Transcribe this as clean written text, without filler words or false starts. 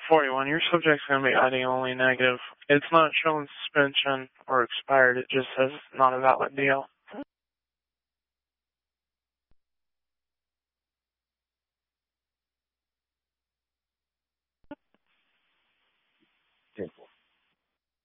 41. Your subject's going to be ID only negative. It's not showing suspension or expired. It just says not a valid deal. Simple.